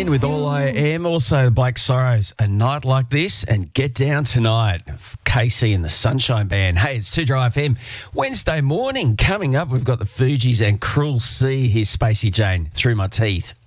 in with All I Am. Also, Blake Sorrows, A Night Like This, and Get Down Tonight. Casey and the Sunshine Band. Hey, it's 2 Dry FM. Wednesday morning. Coming up, we've got the Fugees and Cruel Sea. Here's Spacey Jane, Through My Teeth.